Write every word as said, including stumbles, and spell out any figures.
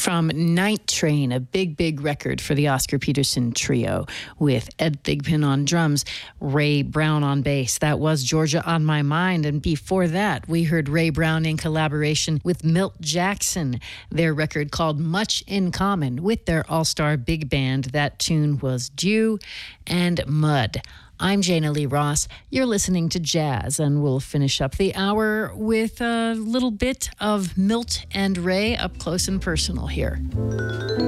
From Night Train, a big, big record for the Oscar Peterson Trio with Ed Thigpen on drums, Ray Brown on bass. That was Georgia on My Mind. And before that, we heard Ray Brown in collaboration with Milt Jackson, their record called Much in Common with their all-star big band. That tune was Dew and Mud. I'm Jana Lee Ross. You're listening to Jazz, and we'll finish up the hour with a little bit of Milt and Ray up close and personal here.